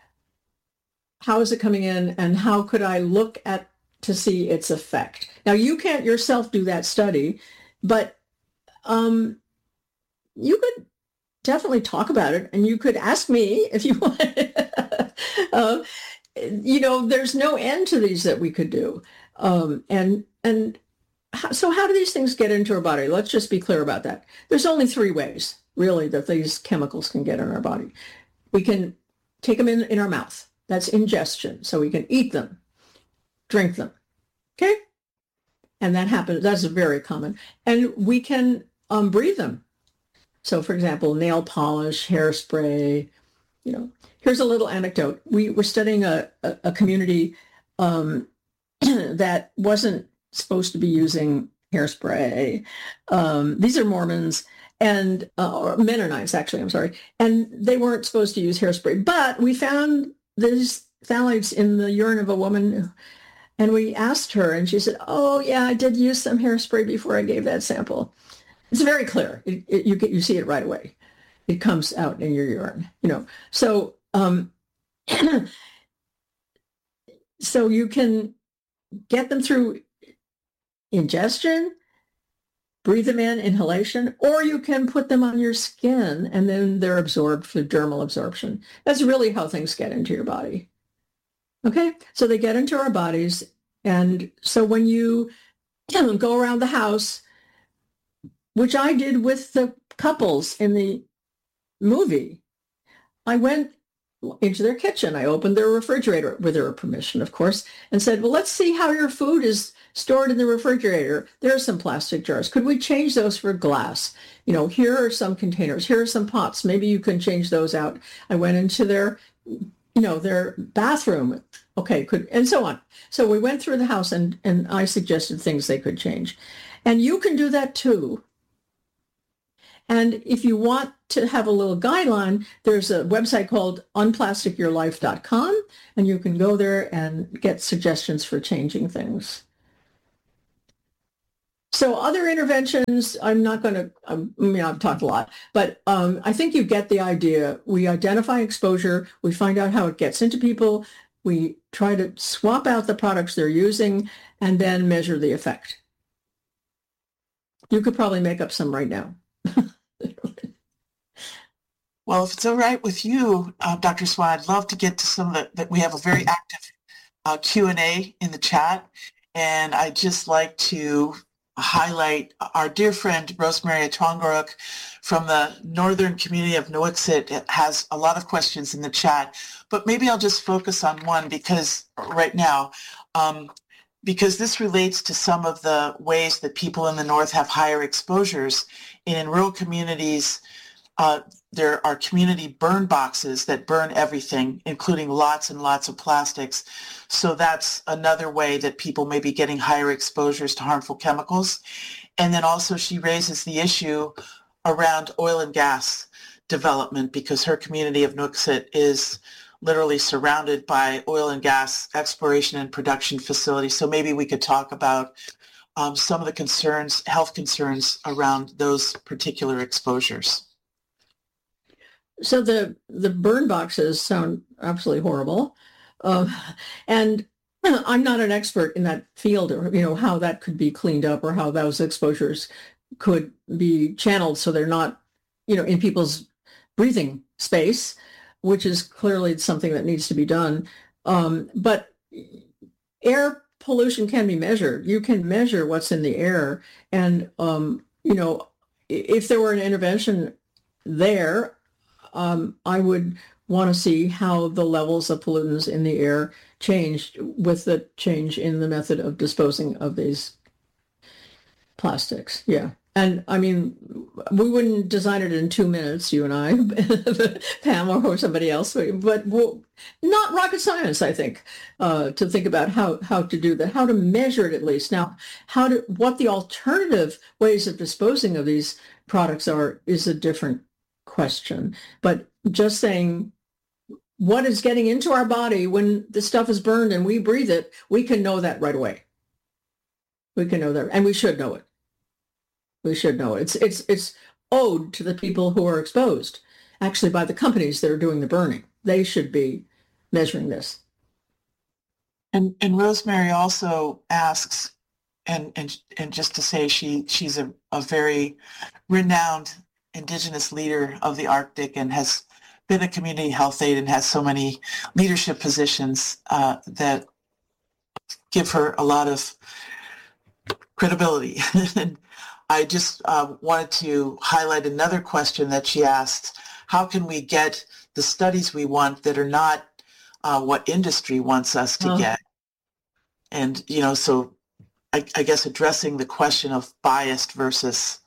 how is it coming in, and how could I look at to see its effect. Now, you can't yourself do that study, but um, you could definitely talk about it, and you could ask me if you want. uh, you know, there's no end to these that we could do. Um, and and how, so how do these things get into our body? Let's just be clear about that. There's only three ways, really, that these chemicals can get in our body. We can take them in, in our mouth. That's ingestion. So we can eat them, drink them. Okay? And that happens. That's very common. And we can um, breathe them. So, for example, nail polish, hairspray. You know, here's a little anecdote. We were studying a, a, a community um, that wasn't supposed to be using hairspray. Um, these are Mormons and uh, or Mennonites, actually. I'm sorry, and they weren't supposed to use hairspray. But we found these phthalates in the urine of a woman, and we asked her, and she said, "Oh, yeah, I did use some hairspray before I gave that sample." It's very clear. It, it, you get, you see it right away. It comes out in your urine, you know. So, um, so you can get them through ingestion, breathe them in, inhalation, or you can put them on your skin and then they're absorbed through dermal absorption. That's really how things get into your body. Okay, so they get into our bodies, and so when you go around the house, which I did with the couples in the movie, I went into their kitchen. I opened their refrigerator, with their permission, of course, and said, well, let's see how your food is stored in the refrigerator. There are some plastic jars. Could we change those for glass? You know, here are some containers. Here are some pots. Maybe you can change those out. I went into their you know, their bathroom, okay, could, and so on. So we went through the house and, and I suggested things they could change. And you can do that too. And if you want to have a little guideline, there's a website called unplastic your life dot com, and you can go there and get suggestions for changing things. So other interventions, I'm not going to, I mean, I've talked a lot, but um, I think you get the idea. We identify exposure, we find out how it gets into people, we try to swap out the products they're using, and then measure the effect. You could probably make up some right now. Well, if it's all right with you, uh, Doctor Swan, I'd love to get to some of the, that we have a very active uh, Q and A in the chat, and I'd just like to highlight our dear friend Rosemary Atwangaruk from the Northern Community of Nuiqsut has a lot of questions in the chat, but maybe I'll just focus on one because right now, um, because this relates to some of the ways that people in the North have higher exposures. In rural communities, uh, there are community burn boxes that burn everything, including lots and lots of plastics. So that's another way that people may be getting higher exposures to harmful chemicals. And then also she raises the issue around oil and gas development because her community of Nuiqsut is literally surrounded by oil and gas exploration and production facilities. So maybe we could talk about um, some of the concerns, health concerns around those particular exposures. So the, the burn boxes sound absolutely horrible. Uh, and I'm not an expert in that field or, you know, how that could be cleaned up or how those exposures could be channeled so they're not, you know, in people's breathing space, which is clearly something that needs to be done. Um, but air pollution can be measured. You can measure what's in the air. And, um, you know, if there were an intervention there, Um, I would want to see how the levels of pollutants in the air changed with the change in the method of disposing of these plastics. Yeah. And I mean, we wouldn't design it in two minutes, you and I, Pam or somebody else, but we'll, not rocket science, I think, uh, to think about how, how to do that, how to measure it at least. Now, how to, what the alternative ways of disposing of these products are is a different question. But just saying what is getting into our body when the stuff is burned and we breathe it, we can know that right away. We can know that, and we should know it. We should know it. It's it's it's owed to the people who are exposed, actually by the companies that are doing the burning. They should be measuring this. And and Rosemary also asks, and and and just to say she she's a, a very renowned Indigenous leader of the Arctic and has been a community health aide and has so many leadership positions uh, that give her a lot of credibility. And I just uh, wanted to highlight another question that she asked. How can we get the studies we want that are not uh, what industry wants us to uh-huh. get? And, you know, so I, I guess addressing the question of biased versus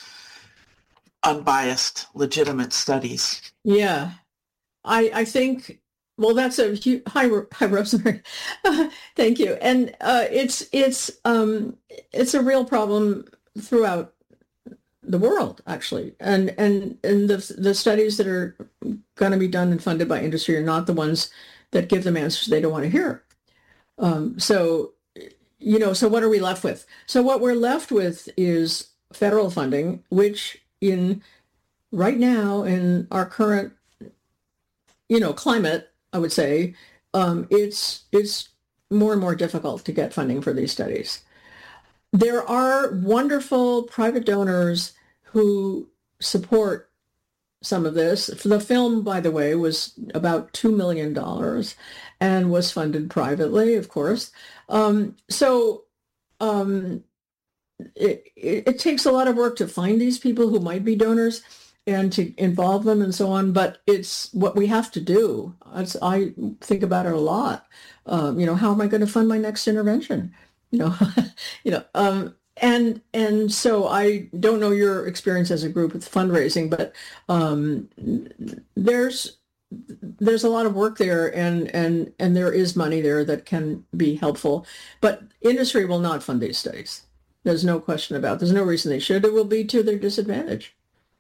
unbiased, legitimate studies. Yeah, I I think, well, that's a huge, hi, hi Rosemary, thank you. And uh, it's it's um it's a real problem throughout the world, actually. And and and the the studies that are going to be done and funded by industry are not the ones that give them answers they don't want to hear. Um, so, you know, so what are we left with? So what we're left with is federal funding, which in right now in our current, you know, climate, I would say, um, it's it's more and more difficult to get funding for these studies. There are wonderful private donors who support some of this. The film, by the way, was about two million dollars and was funded privately, of course. Um, so um, it, it, it takes a lot of work to find these people who might be donors and to involve them and so on, but it's what we have to do. It's, I think about it a lot. Um, you know, how am I going to fund my next intervention? You know, you know, um, and and so I don't know your experience as a group with fundraising, but um, there's there's a lot of work there, and, and, and there is money there that can be helpful. But industry will not fund these studies. There's no question about it. There's no reason they should. It will be to their disadvantage.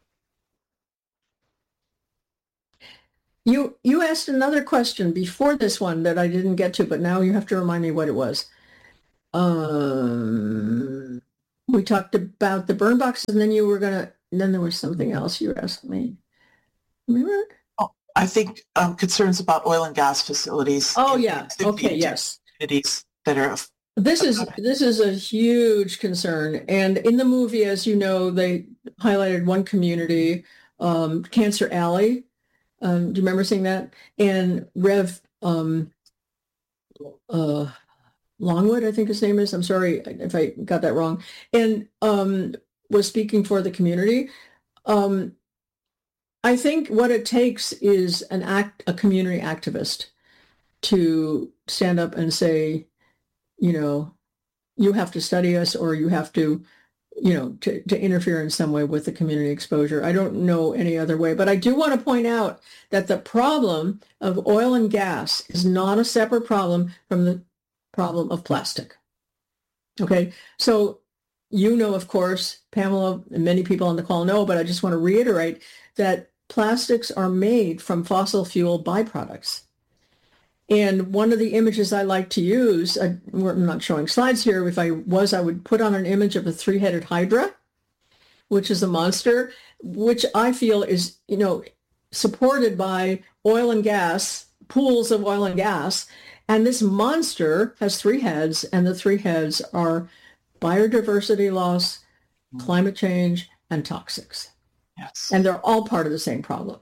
You you asked another question before this one that I didn't get to, but now you have to remind me what it was. Um, we talked about the burn box, and then you were gonna. And then there was something else you asked me. Remember? Oh, I think um, concerns about oil and gas facilities. Oh yeah. Okay. Yes. Communities that are. This is this is a huge concern, and in the movie, as you know, they highlighted one community, um, Cancer Alley. Um, do you remember seeing that? And Rev um, uh, Longwood, I think his name is. I'm sorry if I got that wrong. And um, was speaking for the community. Um, I think what it takes is an act, a community activist, to stand up and say, you know, you have to study us, or you have to, you know, to, to interfere in some way with the community exposure. I don't know any other way, but I do want to point out that the problem of oil and gas is not a separate problem from the problem of plastic. Okay, so you know, of course, Pamela and many people on the call know, but I just want to reiterate that plastics are made from fossil fuel byproducts. And one of the images I like to use, I, I'm not showing slides here. If I was, I would put on an image of a three-headed hydra, which is a monster, which I feel is, you know, supported by oil and gas, pools of oil and gas. And this monster has three heads, and the three heads are biodiversity loss, climate change, and toxics. Yes. And they're all part of the same problem.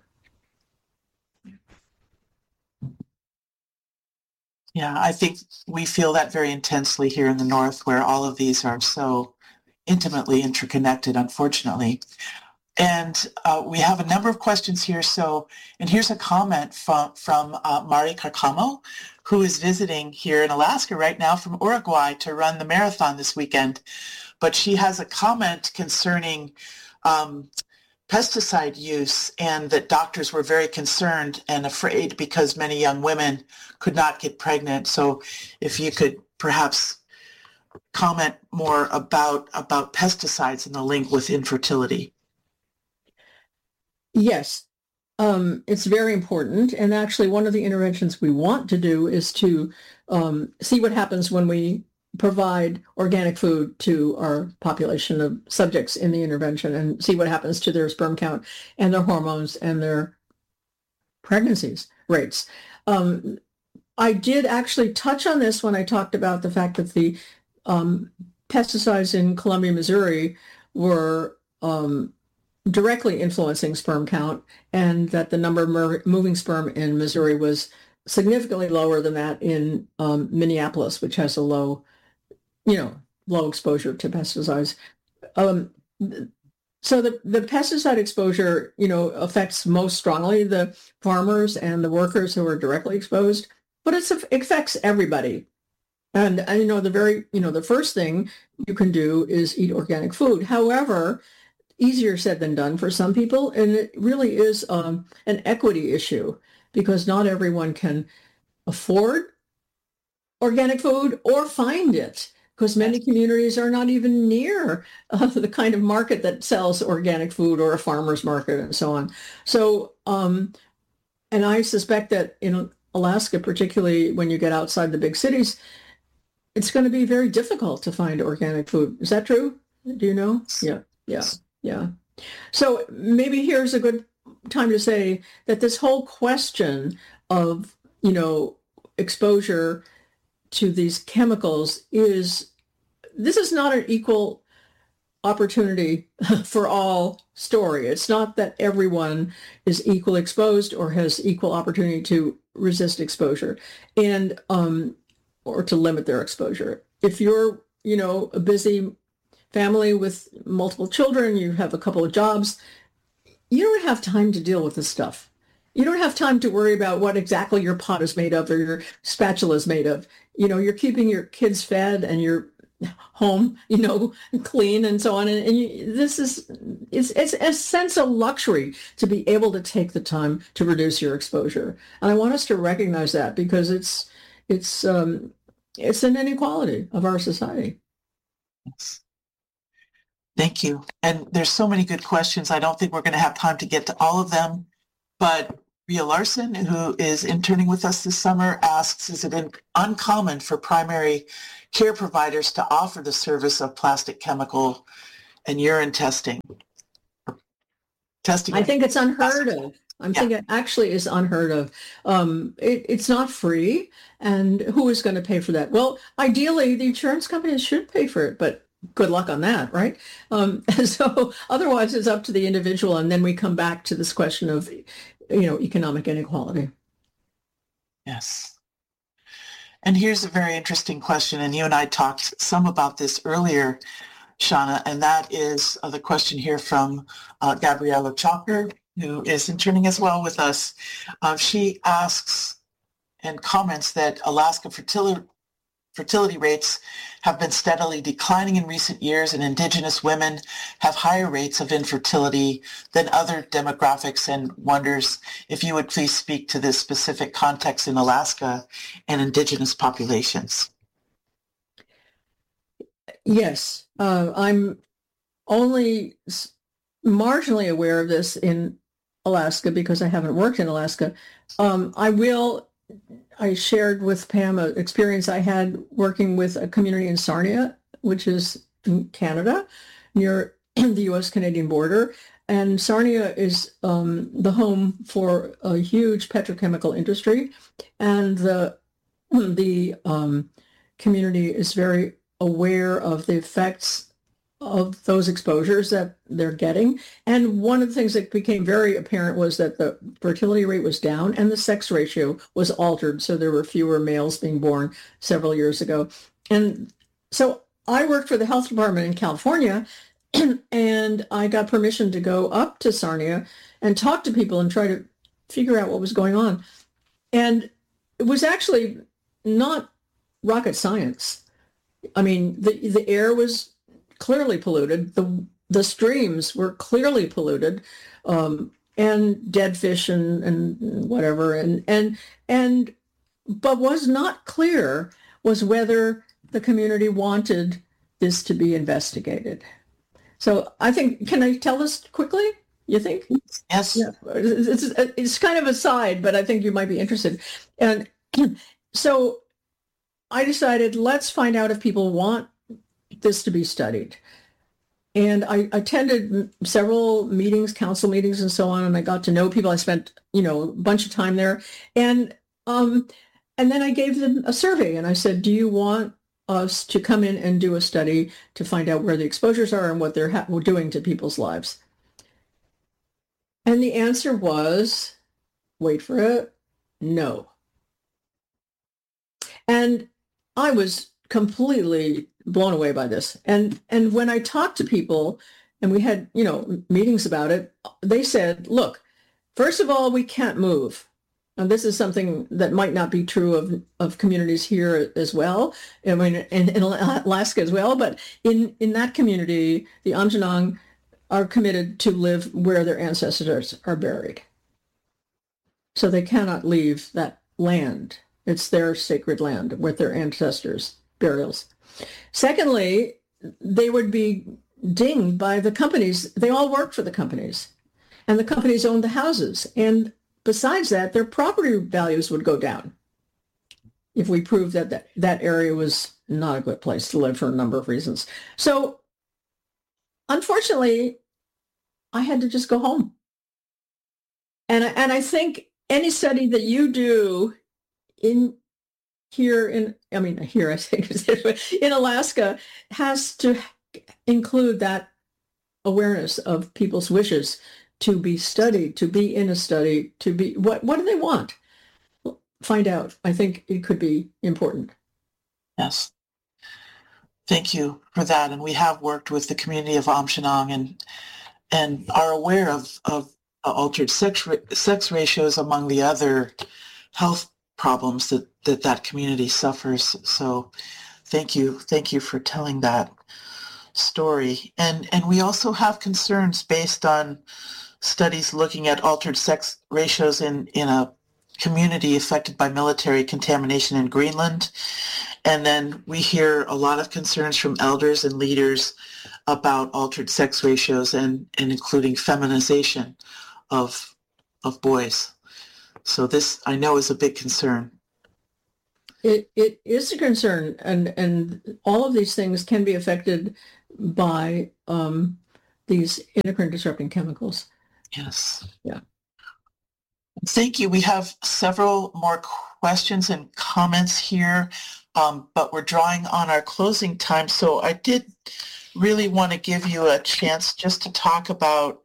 Yeah, I think we feel that very intensely here in the North, where all of these are so intimately interconnected, unfortunately. And uh, we have a number of questions here. So, and here's a comment from, from uh, Mari Carcamo, who is visiting here in Alaska right now from Uruguay to run the marathon this weekend. But she has a comment concerning um, pesticide use, and that doctors were very concerned and afraid because many young women could not get pregnant. So if you could perhaps comment more about, about pesticides and the link with infertility. Yes, um, it's very important. And actually, one of the interventions we want to do is to um, see what happens when we provide organic food to our population of subjects in the intervention, and see what happens to their sperm count and their hormones and their pregnancies rates. Um, I did actually touch on this when I talked about the fact that the um, pesticides in Columbia, Missouri were um, directly influencing sperm count, and that the number of moving sperm in Missouri was significantly lower than that in um, Minneapolis, which has a low, you know, low exposure to pesticides. Um, so the, the pesticide exposure, you know, affects most strongly the farmers and the workers who are directly exposed, but it's, it affects everybody. And, and, you know, the very, you know, the first thing you can do is eat organic food. However, easier said than done for some people. And it really is um, an equity issue, because not everyone can afford organic food or find it, because many communities are not even near uh, the kind of market that sells organic food, or a farmer's market, and so on. So, um, and I suspect that in Alaska, particularly when you get outside the big cities, it's going to be very difficult to find organic food. Is that true? Do you know? Yeah, yeah, yeah. So maybe here's a good time to say that this whole question of, you know, exposure to these chemicals is, this is not an equal opportunity for all story. It's not that everyone is equally exposed or has equal opportunity to resist exposure and um, or to limit their exposure. If you're, you know, a busy family with multiple children, you have a couple of jobs, you don't have time to deal with this stuff. You don't have time to worry about what exactly your pot is made of or your spatula is made of. You know, you're keeping your kids fed and you're home, you know, clean and so on. And, and you, this is, it's, it's a sense of luxury to be able to take the time to reduce your exposure. And I want us to recognize that because it's, it's, um, it's an inequality of our society. Yes. Thank you. And there's so many good questions. I don't think we're going to have time to get to all of them, but Ria Larson, who is interning with us this summer, asks, is it in, uncommon for primary care providers to offer the service of plastic chemical and urine testing? Testing. I think it's unheard of. I'm yeah. thinking it actually is unheard of. Um, it, it's not free. And who is going to pay for that? Well, ideally, the insurance companies should pay for it, but good luck on that, right? Um, so otherwise, it's up to the individual. And then we come back to this question of, you know, economic inequality. Yes. And here's a very interesting question. And you and I talked some about this earlier, Shauna, and that is uh, the question here from uh, Gabriella Chalker, who is interning as well with us. Uh, she asks and comments that Alaska fertility fertility rates have been steadily declining in recent years, and Indigenous women have higher rates of infertility than other demographics, and wonders if you would please speak to this specific context in Alaska and Indigenous populations. Yes, uh, I'm only marginally aware of this in Alaska because I haven't worked in Alaska. Um, I will I shared with Pam an experience I had working with a community in Sarnia, which is in Canada, near the U S Canadian border. And Sarnia is um, the home for a huge petrochemical industry. And the, the um, community is very aware of the effects of those exposures that they're getting. And one of the things that became very apparent was that the fertility rate was down and the sex ratio was altered. So there were fewer males being born several years ago. And so I worked for the health department in California, and I got permission to go up to Sarnia and talk to people and try to figure out what was going on. And it was actually not rocket science. I mean, the, the air was clearly polluted. The the streams were clearly polluted, um, and dead fish and, and whatever. And and and but was not clear was whether the community wanted this to be investigated. So I think, can I tell this quickly? You think? Yes. Yeah. It's, it's kind of a side, but I think you might be interested. And so I decided, let's find out if people want this to be studied. And I attended several meetings, council meetings and so on, and I got to know people. I spent, you know, a bunch of time there. And um, and then I gave them a survey and I said, do you want us to come in and do a study to find out where the exposures are and what they're ha- doing to people's lives? And the answer was, wait for it, no. And I was completely blown away by this. And and when I talked to people and we had, you know, meetings about it, they said, look, first of all, we can't move. And this is something that might not be true of, of communities here as well. I mean, in, in Alaska as well. But in, in that community, the Aamjiwnaang are committed to live where their ancestors are buried. So they cannot leave that land. It's their sacred land with their ancestors' burials. Secondly, they would be dinged by the companies. They all work for the companies, and the companies own the houses. And besides that, their property values would go down if we proved that that, that area was not a good place to live for a number of reasons. So unfortunately, I had to just go home. And, and I think any study that you do in here in, I mean, here I think in Alaska has to include that awareness of people's wishes to be studied, to be in a study, to be, what, what do they want? Find out. I think it could be important. Yes. Thank you for that. And we have worked with the community of Aamjiwnaang and and are aware of, of altered sex, sex ratios among the other health problems that, that that community suffers. So Thank you. Thank you for telling that story. And and we also have concerns based on studies looking at altered sex ratios in, in a community affected by military contamination in Greenland. And then we hear a lot of concerns from elders and leaders about altered sex ratios and, and including feminization of of boys. So this, I know, is a big concern. It it is a concern, and and all of these things can be affected by um, these endocrine disrupting chemicals. Yes. Yeah. Thank you. We have several more questions and comments here, um, but we're drawing on our closing time. So I did really want to give you a chance just to talk about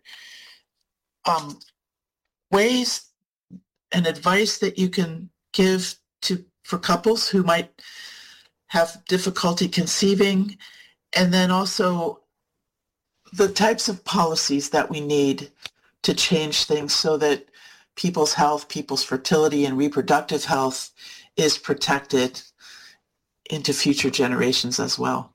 um, ways and advice that you can give to for couples who might have difficulty conceiving, and then also the types of policies that we need to change things so that people's health, people's fertility and reproductive health is protected into future generations as well.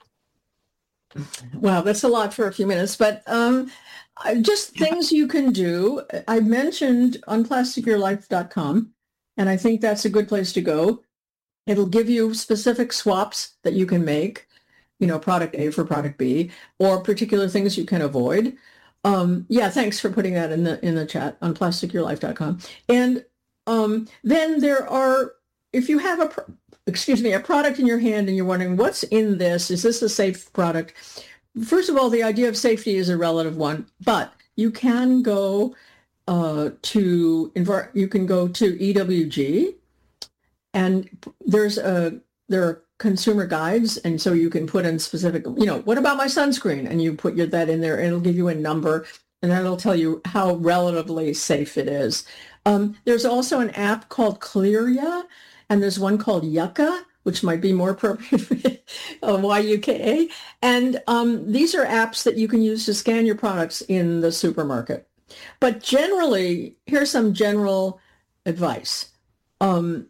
Wow, that's a lot for a few minutes, but um, just things you can do. I mentioned unplastic your life dot com, and I think that's a good place to go. It'll give you specific swaps that you can make, you know, product A for product B, or particular things you can avoid. Um, yeah, thanks for putting that in the in the chat on plastic your life dot com. And um, then there are, if you have a, excuse me, a product in your hand and you're wondering what's in this, is this a safe product? First of all, the idea of safety is a relative one, but you can go uh, to you can go to E W G, and there's a there are consumer guides, and so you can put in specific, you know, what about my sunscreen? And you put your, that in there, and it'll give you a number, and that'll tell you how relatively safe it is. Um, there's also an app called Clearia, and there's one called Yucca, which might be more appropriate, uh, Y U K A. And um, these are apps that you can use to scan your products in the supermarket. But generally, here's some general advice. Um,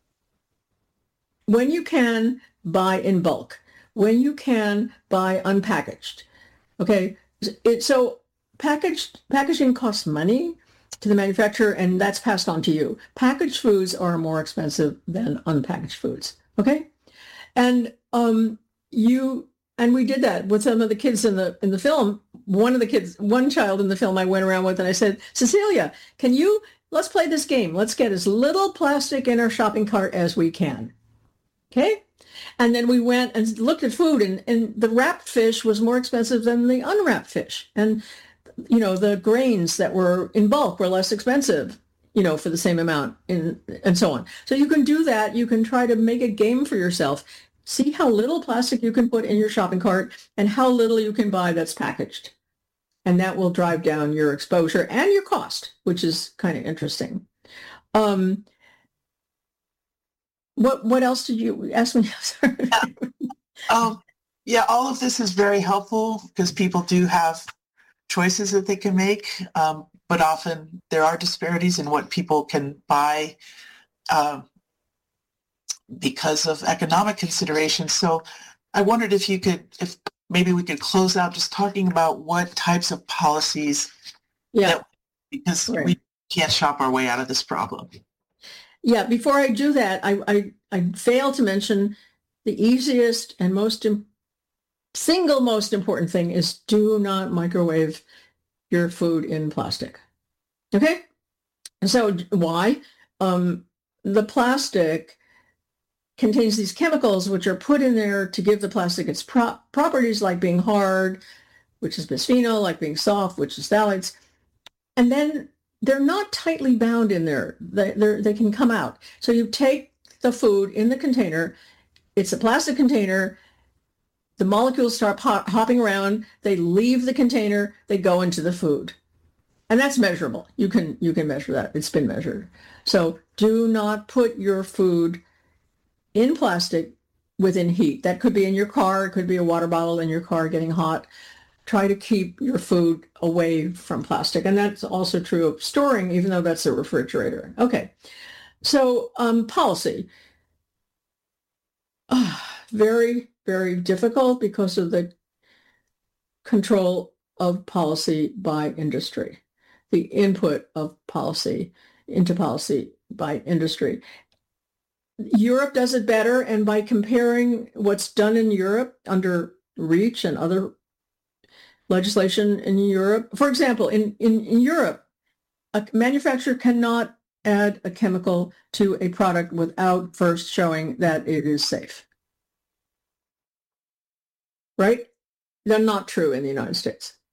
when you can, buy in bulk. When you can, buy unpackaged. Okay, it, so packaged packaging costs money to the manufacturer, and that's passed on to you. Packaged foods are more expensive than unpackaged foods. Okay, and um, you and we did that with some of the kids in the in the film. One of the kids, one child in the film, I went around with, and I said, Cecilia, can you let's play this game? Let's get as little plastic in our shopping cart as we can. Okay, and then we went and looked at food, and, and the wrapped fish was more expensive than the unwrapped fish, and you know the grains that were in bulk were less expensive, you know, for the same amount, in, and so on. So you can do that. You can try to make a game for yourself. See how little plastic you can put in your shopping cart and how little you can buy that's packaged. And that will drive down your exposure and your cost, which is kind of interesting. Um, what what else did you ask me? yeah. Um, yeah, all of this is very helpful because people do have choices that they can make. Um, but often there are disparities in what people can buy uh, because of economic considerations. So I wondered if you could, if maybe we could close out just talking about what types of policies, yeah, that, because right. we can't shop our way out of this problem. Yeah, before I do that, I, I, I failed to mention the easiest and most im- single most important thing is do not microwave your food in plastic. Okay? And so why? Um, the plastic contains these chemicals which are put in there to give the plastic its pro- properties, like being hard, which is bisphenol, like being soft, which is phthalates. And then they're not tightly bound in there. They they can come out. So you take the food in the container. It's a plastic container. The molecules start hop- hopping around. They leave the container. They go into the food. And that's measurable. You can you can measure that. It's been measured. So do not put your food in plastic within heat. That could be in your car. It could be a water bottle in your car getting hot. Try to keep your food away from plastic. And that's also true of storing, even though that's a refrigerator. Okay. So um, policy. Oh, very very difficult because of the control of policy by industry, the input of policy into policy by industry. Europe does it better, and by comparing what's done in Europe under REACH and other legislation in Europe, for example, in, in, in Europe, a manufacturer cannot add a chemical to a product without first showing that it is safe. Right? That's not true in the United States.